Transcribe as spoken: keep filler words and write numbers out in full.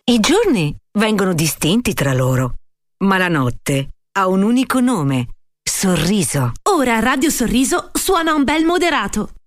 I giorni vengono distinti tra loro, ma la notte ha un unico nome: sorriso. Ora Radio Sorriso suona un bel moderato.